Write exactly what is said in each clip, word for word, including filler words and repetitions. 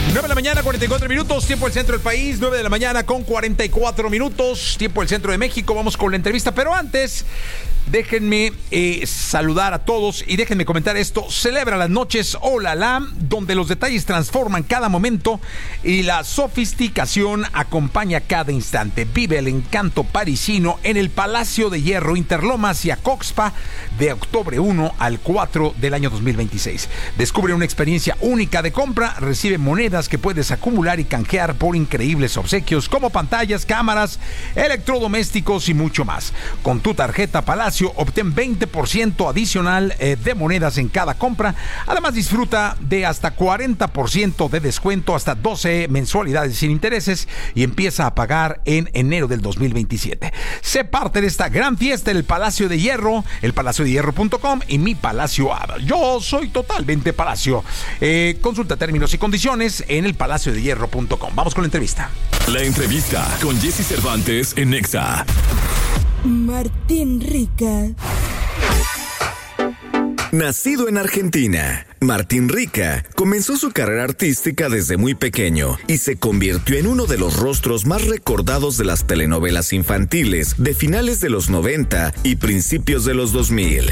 nueve de la mañana, cuarenta y cuatro minutos, tiempo del centro del país. nueve de la mañana con cuarenta y cuatro minutos, tiempo del centro de México. Vamos con la entrevista, pero antes, déjenme eh, saludar a todos y déjenme comentar esto. Celebra las noches Olala, donde los detalles transforman cada momento y la sofisticación acompaña cada instante. Vive el encanto parisino en el Palacio de Hierro, Interlomas y Acoxpa, de octubre primero al cuatro del año dos mil veintiséis. Descubre una experiencia única de compra, recibe monedas que puedes acumular y canjear por increíbles obsequios como pantallas, cámaras, electrodomésticos y mucho más. Con tu tarjeta Palacio obtén veinte por ciento adicional eh, de monedas en cada compra. Además, disfruta de hasta cuarenta por ciento de descuento, hasta doce mensualidades sin intereses y empieza a pagar en enero del dos mil veintisiete. Sé parte de esta gran fiesta del Palacio de Hierro, el palacio de hierro punto com y Mi Palacio App. Yo soy totalmente Palacio. Eh, consulta términos y condiciones en el palacio de hierro punto com. Vamos con la entrevista. La entrevista con Jesse Cervantes en Nexa. Martín Rica. Nacido en Argentina, Martín Rica comenzó su carrera artística desde muy pequeño y se convirtió en uno de los rostros más recordados de las telenovelas infantiles de finales de los noventa y principios de los dos mil.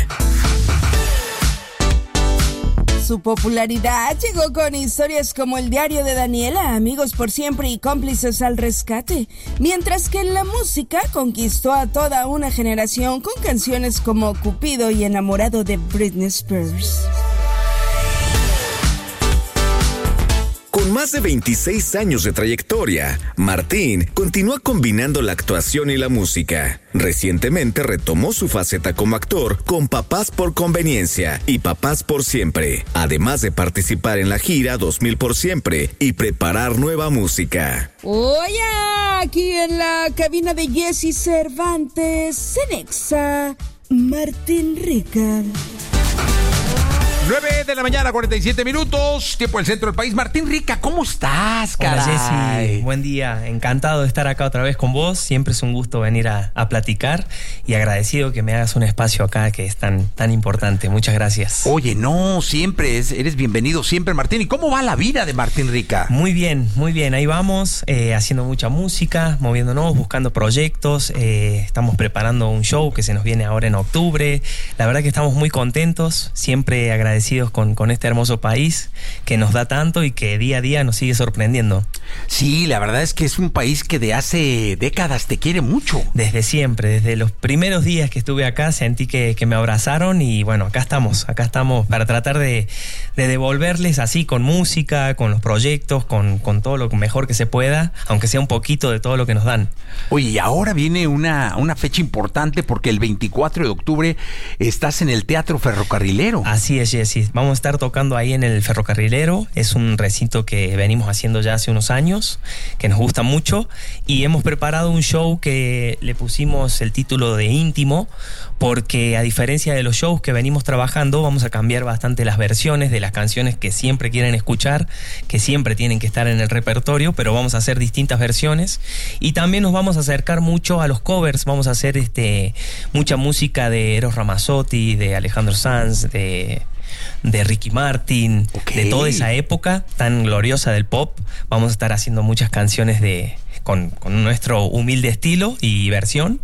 Su popularidad llegó con historias como El diario de Daniela, Amigos por siempre y Cómplices al rescate, mientras que en la música conquistó a toda una generación con canciones como Cupido y Enamorado de Britney Spears. Con más de veintiséis años de trayectoria, Martín continúa combinando la actuación y la música. Recientemente retomó su faceta como actor con Papás por Conveniencia y Papás por Siempre, además de participar en la gira dos mil por Siempre y preparar nueva música. Oye, aquí en la cabina de Jesse Cervantes, en Nexa, Martín Rica. nueve de la mañana, cuarenta y siete minutos, tiempo del centro del país. Martín Rica, ¿cómo estás, caray? Hola, Jessy. Buen día. Encantado de estar acá otra vez con vos. Siempre es un gusto venir a, a platicar y agradecido que me hagas un espacio acá que es tan, tan importante. Muchas gracias. Oye, no, siempre es, eres bienvenido, siempre, Martín. ¿Y cómo va la vida de Martín Rica? Muy bien, muy bien. Ahí vamos, eh, haciendo mucha música, moviéndonos, buscando proyectos. Eh, estamos preparando un show que se nos viene ahora en octubre. La verdad que estamos muy contentos, siempre agradecidos Con, con este hermoso país que nos da tanto y que día a día nos sigue sorprendiendo. Sí, la verdad es que es un país que de hace décadas te quiere mucho. Desde siempre, desde los primeros días que estuve acá sentí que, que me abrazaron y bueno, acá estamos, acá estamos para tratar de, de devolverles así con música, con los proyectos, con, con todo lo mejor que se pueda, aunque sea un poquito de todo lo que nos dan. Oye, y ahora viene una, una fecha importante porque el veinticuatro de octubre estás en el Teatro Ferrocarrilero. Así es, Jessy. Vamos a estar tocando ahí en el Ferrocarrilero. Es un recinto que venimos haciendo ya hace unos años, que nos gusta mucho, y hemos preparado un show que le pusimos el título de Íntimo, porque a diferencia de los shows que venimos trabajando, vamos a cambiar bastante las versiones de las canciones que siempre quieren escuchar, que siempre tienen que estar en el repertorio, pero vamos a hacer distintas versiones y también nos vamos a acercar mucho a los covers. Vamos a hacer este mucha música de Eros Ramazzotti, de Alejandro Sanz, de... de Ricky Martin, okay, de toda esa época tan gloriosa del pop. Vamos a estar haciendo muchas canciones de con, con nuestro humilde estilo y versión,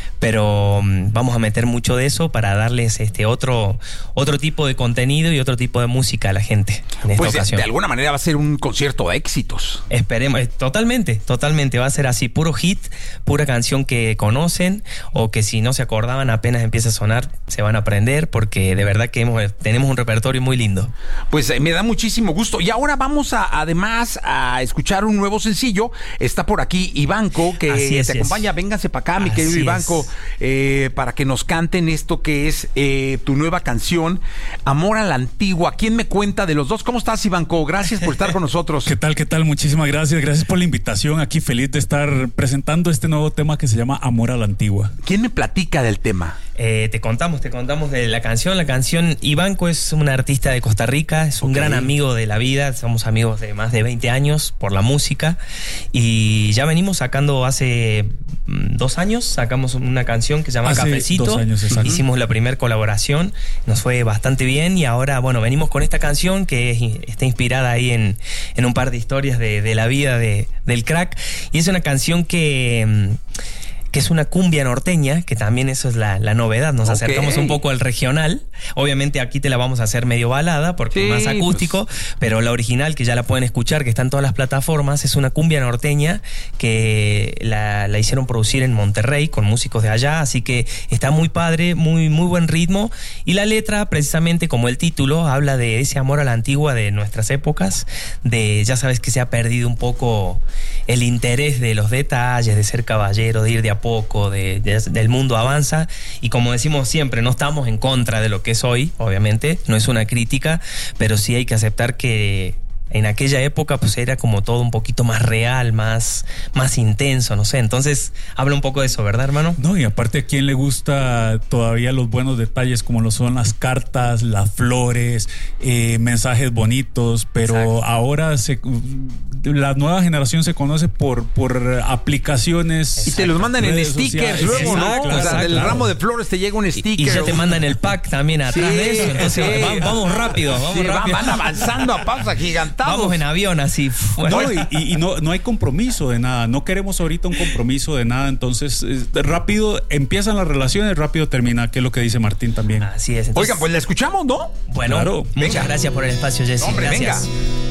pero um, vamos a meter mucho de eso para darles este otro, otro tipo de contenido y otro tipo de música a la gente en esta pues ocasión. De, de alguna manera va a ser un concierto de éxitos. Esperemos, eh, totalmente, totalmente. Va a ser así, puro hit, pura canción que conocen o que si no se acordaban apenas empieza a sonar, se van a aprender, porque de verdad que hemos, tenemos un repertorio muy lindo. Pues eh, me da muchísimo gusto. Y ahora vamos a, además a escuchar un nuevo sencillo. Está por aquí Ivanco, que así es, te acompaña. Es. Vénganse para acá, mi así querido es. Ivanco. Eh, para que nos canten esto que es eh, tu nueva canción, Amor a la Antigua. ¿Quién me cuenta de los dos? ¿Cómo estás, Ivanco? Gracias por estar con nosotros. ¿Qué tal? ¿Qué tal? Muchísimas gracias. Gracias por la invitación. Aquí feliz de estar presentando este nuevo tema que se llama Amor a la Antigua. ¿Quién me platica del tema? Eh, te contamos, te contamos de la canción. La canción, Ivanco es un artista de Costa Rica, es un okay. gran amigo de la vida, somos amigos de más de veinte años por la música y ya venimos sacando hace dos años, sacamos una canción que se llama hace Cafecito, dos años, hicimos la primera colaboración, nos fue bastante bien y ahora, bueno, venimos con esta canción que es, está inspirada ahí en, en un par de historias de, de la vida de, del crack y es una canción que... que es una cumbia norteña, que también eso es la, la novedad, nos okay. acercamos un poco al regional, obviamente aquí te la vamos a hacer medio balada, porque sí, es más acústico, pues. Pero la original, que ya la pueden escuchar, que está en todas las plataformas, es una cumbia norteña que la, la hicieron producir en Monterrey, con músicos de allá, así que está muy padre, muy, muy buen ritmo, y la letra, precisamente como el título, habla de ese amor a la antigua de nuestras épocas, de, ya sabes que se ha perdido un poco el interés de los detalles, de ser caballero, de ir de a poco, de, de, del mundo avanza y como decimos siempre, no estamos en contra de lo que es hoy, obviamente, no es una crítica, pero sí hay que aceptar que en aquella época pues era como todo un poquito más real, más, más intenso, no sé, entonces habla un poco de eso, ¿verdad, hermano? No, y aparte a quién le gusta todavía los buenos detalles como lo son las cartas, las flores, eh, mensajes bonitos, pero exacto. ahora se, la nueva generación se conoce por, por aplicaciones. Exacto. Y te los mandan en stickers luego, ¿no? Exacto, o sea, del claro. ramo de flores te llega un sticker. Y ya te mandan el pack también atrás sí, de eso, entonces sí. va, vamos rápido, vamos sí, rápido. Van avanzando a pausa gigante. Vamos en avión así. No, y, y no, no hay compromiso de nada. No queremos ahorita un compromiso de nada. Entonces, eh, rápido empiezan las relaciones, rápido termina, que es lo que dice Martín también. Así es. Entonces, oigan, pues la escuchamos, ¿no? Bueno, claro. Muchas venga. gracias por el espacio, Jessy. Hombre, gracias. venga.